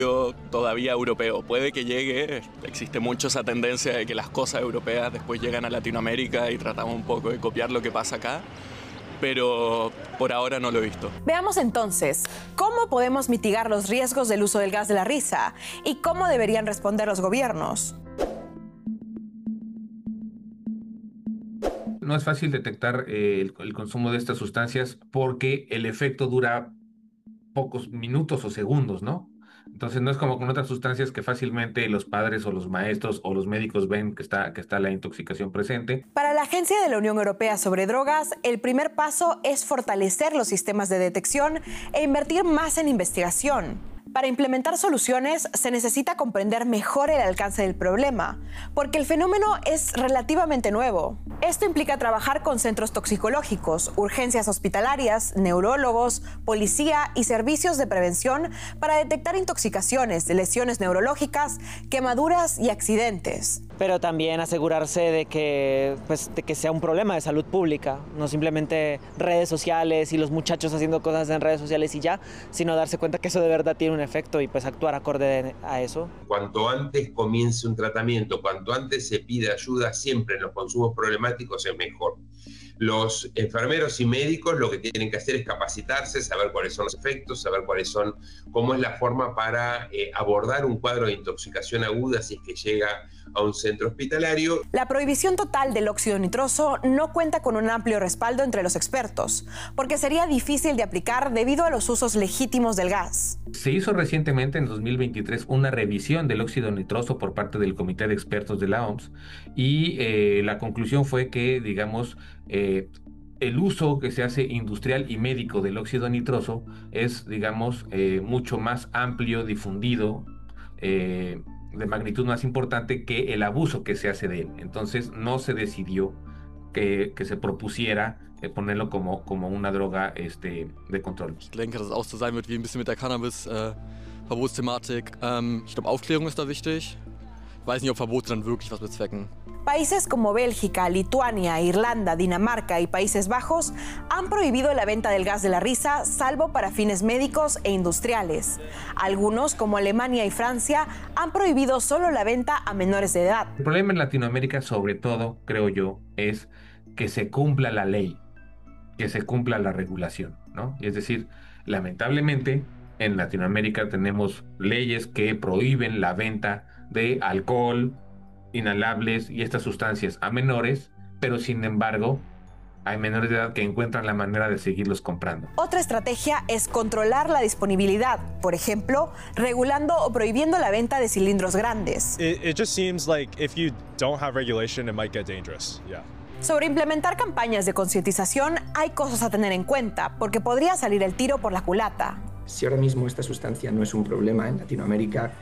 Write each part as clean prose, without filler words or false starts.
todavía europeo. Puede que llegue, existe mucho esa tendencia de que las cosas europeas después llegan a Latinoamérica y tratamos un poco de copiar lo que pasa acá, pero por ahora no lo he visto. Veamos entonces, ¿cómo podemos mitigar los riesgos del uso del gas de la risa? ¿Y cómo deberían responder los gobiernos? No es fácil detectar el consumo de estas sustancias porque el efecto dura pocos minutos o segundos, ¿no? Entonces no es como con otras sustancias que fácilmente los padres o los maestros o los médicos ven que está la intoxicación presente. Para la Agencia de la Unión Europea sobre Drogas, el primer paso es fortalecer los sistemas de detección e invertir más en investigación. Para implementar soluciones se necesita comprender mejor el alcance del problema, porque el fenómeno es relativamente nuevo. Esto implica trabajar con centros toxicológicos, urgencias hospitalarias, neurólogos, policía y servicios de prevención para detectar intoxicaciones, lesiones neurológicas, quemaduras y accidentes. Pero también asegurarse de que sea un problema de salud pública, no simplemente redes sociales y los muchachos haciendo cosas en redes sociales y ya, sino darse cuenta que eso de verdad tiene un efecto y pues actuar acorde a eso. Cuanto antes comience un tratamiento, cuanto antes se pida ayuda siempre en los consumos problemáticos es mejor. Los enfermeros y médicos lo que tienen que hacer es capacitarse, saber cuáles son los efectos, saber cómo es la forma para abordar un cuadro de intoxicación aguda si es que llega a un centro hospitalario. La prohibición total del óxido nitroso no cuenta con un amplio respaldo entre los expertos, porque sería difícil de aplicar debido a los usos legítimos del gas. Se hizo recientemente, en 2023, una revisión del óxido nitroso por parte del Comité de Expertos de la OMS y la conclusión fue que, digamos, el uso que se hace industrial y médico del óxido nitroso es, digamos, mucho más amplio, difundido, de magnitud más importante que el abuso que se hace de él. Entonces no se decidió que se propusiera ponerlo como una droga de control. Ich denke, dass es auch so sein wird wie ein bisschen mit der Cannabis-Verbotsthematik. Ich glaube, Aufklärung ist da wichtig. Ich weiß nicht, ob Verbote dann wirklich was bezwecken. Países como Bélgica, Lituania, Irlanda, Dinamarca y Países Bajos han prohibido la venta del gas de la risa, salvo para fines médicos e industriales. Algunos, como Alemania y Francia, han prohibido solo la venta a menores de edad. El problema en Latinoamérica, sobre todo, creo yo, es que se cumpla la ley, que se cumpla la regulación, ¿no? Es decir, lamentablemente, en Latinoamérica tenemos leyes que prohíben la venta de alcohol, inhalables y estas sustancias a menores, pero sin embargo hay menores de edad que encuentran la manera de seguirlos comprando. Otra estrategia es controlar la disponibilidad, por ejemplo, regulando o prohibiendo la venta de cilindros grandes. It just seems like if you don't have regulation, it might get dangerous. Yeah. Sobre implementar campañas de concientización hay cosas a tener en cuenta, porque podría salir el tiro por la culata. Si ahora mismo esta sustancia no es un problema en Latinoamérica,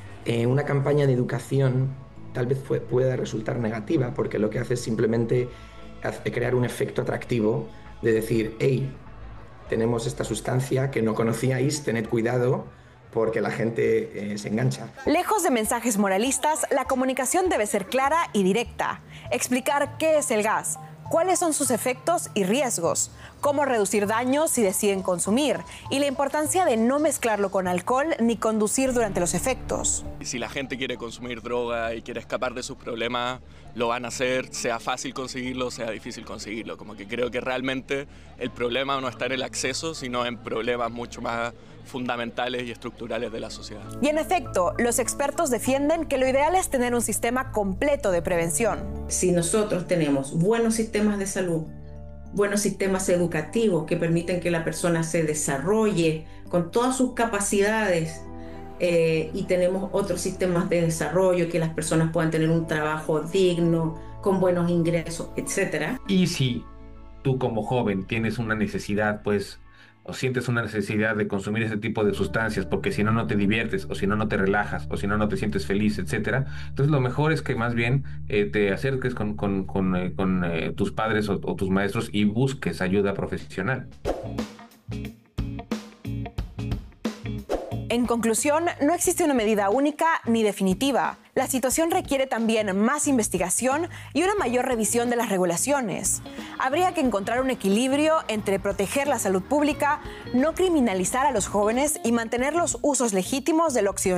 una campaña de educación tal vez pueda resultar negativa, porque lo que hace es simplemente crear un efecto atractivo de decir, hey, tenemos esta sustancia que no conocíais, tened cuidado, porque la gente se engancha. Lejos de mensajes moralistas, la comunicación debe ser clara y directa. Explicar qué es el gas, cuáles son sus efectos y riesgos, cómo reducir daños si deciden consumir y la importancia de no mezclarlo con alcohol ni conducir durante los efectos. Si la gente quiere consumir droga y quiere escapar de sus problemas, lo van a hacer, sea fácil conseguirlo, sea difícil conseguirlo. Como que creo que realmente el problema no está en el acceso, sino en problemas mucho más fundamentales y estructurales de la sociedad. Y en efecto, los expertos defienden que lo ideal es tener un sistema completo de prevención. Si nosotros tenemos buenos sistemas de salud, buenos sistemas educativos que permiten que la persona se desarrolle con todas sus capacidades y tenemos otros sistemas de desarrollo que las personas puedan tener un trabajo digno, con buenos ingresos, etc. Y si tú como joven tienes una necesidad, pues, o sientes una necesidad de consumir ese tipo de sustancias porque si no, no te diviertes, o si no, no te relajas, o si no, no te sientes feliz, etcétera. Entonces lo mejor es que más bien te acerques con tus padres o tus maestros y busques ayuda profesional. En conclusión, no existe una medida única ni definitiva. La situación requiere también más investigación y una mayor revisión de las regulaciones. Habría que encontrar un equilibrio entre proteger la salud pública, no criminalizar a los jóvenes y mantener los usos legítimos del óxido